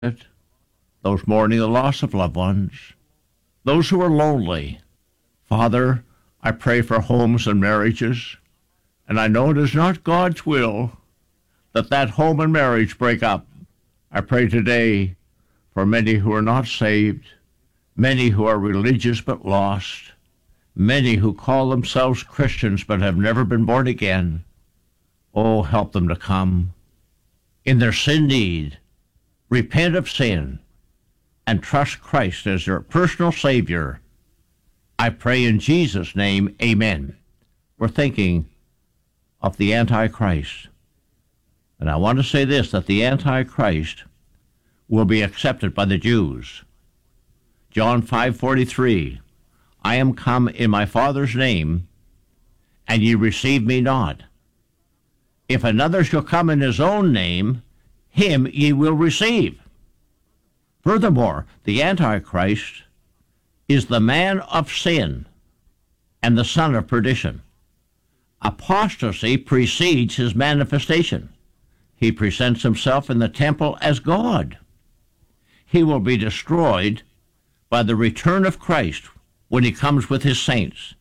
those mourning the loss of loved ones, those who are lonely. Father, I pray for homes and marriages, and I know it is not God's will that that home and marriage break up. I pray today for many who are not saved, many who are religious but lost, many who call themselves Christians but have never been born again. Oh, help them to come in their sin need, repent of sin, and trust Christ as their personal Savior. I pray in Jesus' name, amen. We're thinking of the Antichrist. And I want to say this, that the Antichrist will be accepted by the Jews. John 5:43, I am come in my Father's name, and ye receive me not. If another shall come in his own name, him ye will receive. Furthermore, the Antichrist is the man of sin and the son of perdition. Apostasy precedes his manifestation. He presents himself in the temple as God. He will be destroyed by the return of Christ when he comes with his saints.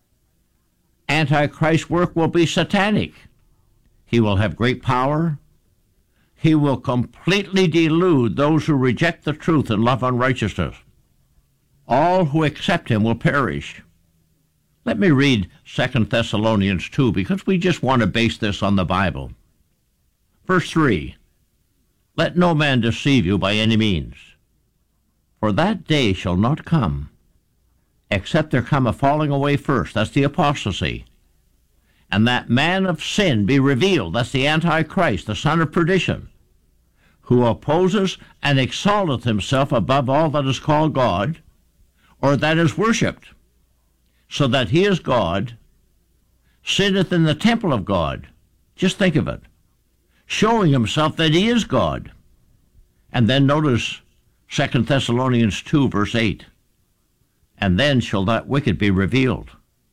Antichrist's work will be satanic. He will have great power. He will completely delude those who reject the truth and love unrighteousness. All who accept him will perish. Let me read 2 Thessalonians 2, because we just want to base this on the Bible. Verse 3, let no man deceive you by any means, for that day shall not come, except there come a falling away first, that's the apostasy, and that man of sin be revealed, that's the Antichrist, the son of perdition, who opposes and exalteth himself above all that is called God, or that is worshipped, so that he is God, sitteth in the temple of God. Just think of it. Showing himself that he is God. And then notice 2 Thessalonians 2, verse 8. And then shall that wicked be revealed,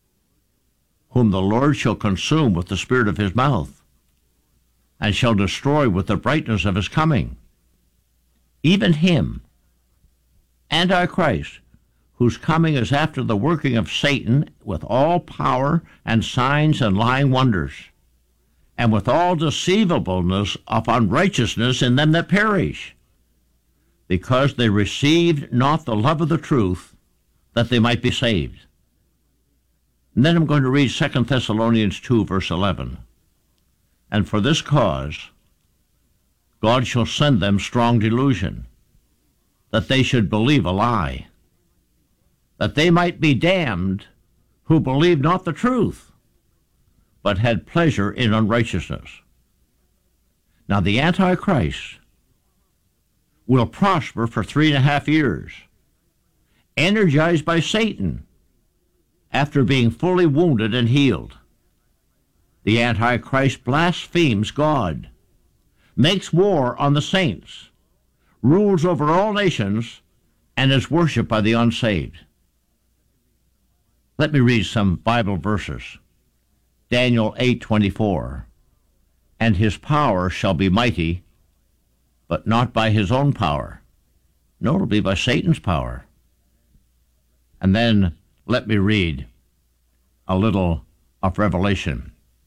whom the Lord shall consume with the spirit of his mouth, and shall destroy with the brightness of his coming. Even him, Antichrist, whose coming is after the working of Satan with all power and signs and lying wonders, and with all deceivableness of unrighteousness in them that perish, because they received not the love of the truth, that they might be saved. And then I'm going to read 2 Thessalonians 2, verse 11. And for this cause God shall send them strong delusion, that they should believe a lie, that they might be damned who believed not the truth, but had pleasure in unrighteousness. Now the Antichrist will prosper for 3.5 years, energized by Satan after being fully wounded and healed. The Antichrist blasphemes God, makes war on the saints, rules over all nations, and is worshipped by the unsaved. Let me read some Bible verses. Daniel 8:24, and his power shall be mighty, but not by his own power. No, it'll be by Satan's power. And then let me read a little of Revelation.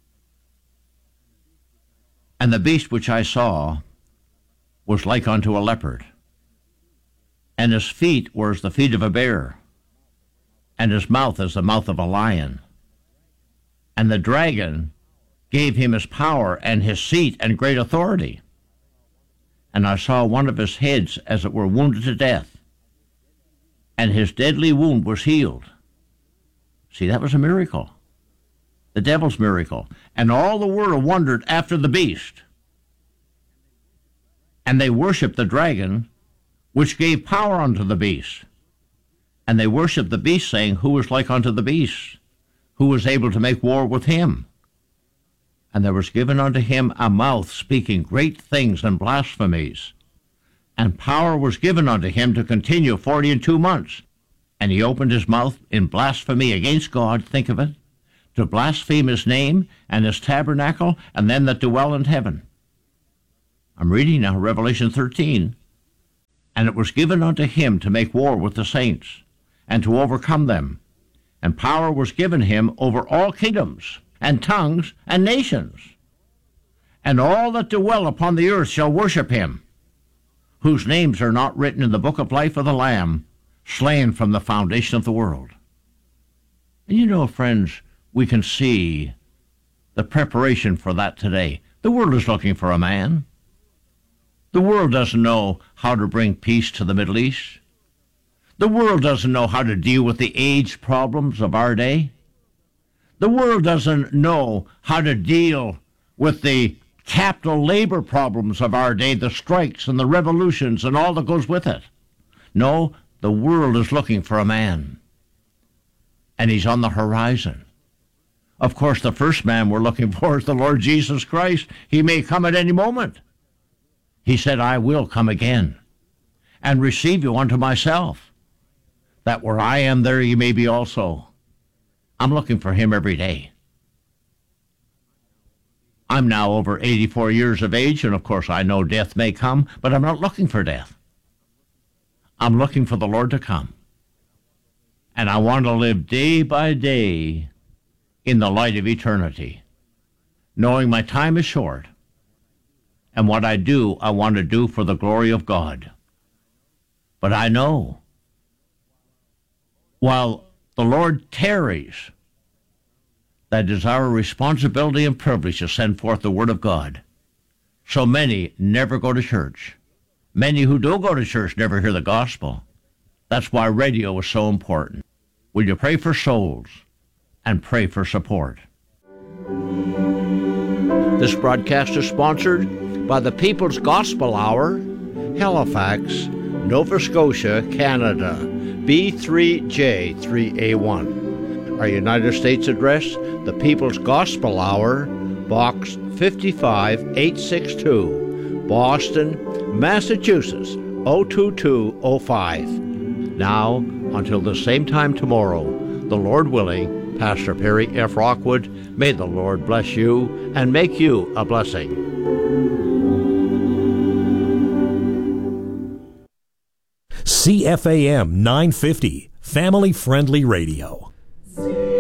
And the beast which I saw was like unto a leopard, and his feet were as the feet of a bear, and his mouth as the mouth of a lion. And the dragon gave him his power and his seat and great authority. And I saw one of his heads as it were wounded to death, and his deadly wound was healed. See, that was a miracle, the devil's miracle. And all the world wondered after the beast, and they worshipped the dragon, which gave power unto the beast. And they worshipped the beast, saying, who is like unto the beast? Who was able to make war with him? And there was given unto him a mouth speaking great things and blasphemies. And power was given unto him to continue 42 months. And he opened his mouth in blasphemy against God, think of it, to blaspheme his name and his tabernacle and them that dwell in heaven. I'm reading now Revelation 13. And it was given unto him to make war with the saints, and to overcome them. And power was given him over all kingdoms, and tongues, and nations. And all that dwell upon the earth shall worship him, whose names are not written in the book of life of the Lamb, slain from the foundation of the world. And you know, friends, we can see the preparation for that today. The world is looking for a man. The world doesn't know how to bring peace to the Middle East. The world doesn't know how to deal with the AIDS problems of our day. The world doesn't know how to deal with the capital labor problems of our day, the strikes and the revolutions and all that goes with it. No, the world is looking for a man. And he's on the horizon. Of course, the first man we're looking for is the Lord Jesus Christ. He may come at any moment. He said, I will come again and receive you unto myself, that where I am, there ye may be also. I'm looking for him every day. I'm now over 84 years of age, and of course I know death may come, but I'm not looking for death. I'm looking for the Lord to come. And I want to live day by day in the light of eternity, knowing my time is short, and what I do, I want to do for the glory of God. But I know, while the Lord tarries, that is our responsibility and privilege to send forth the Word of God. So many never go to church. Many who do go to church never hear the gospel. That's why radio is so important. Will you pray for souls and pray for support? This broadcast is sponsored by the People's Gospel Hour, Halifax, Nova Scotia, Canada, B3J3A1. Our United States address, the People's Gospel Hour, Box 55862, Boston, Massachusetts, 02205. Now, until the same time tomorrow, the Lord willing, Pastor Perry F. Rockwood, may the Lord bless you and make you a blessing. CFAM 950, family-friendly radio.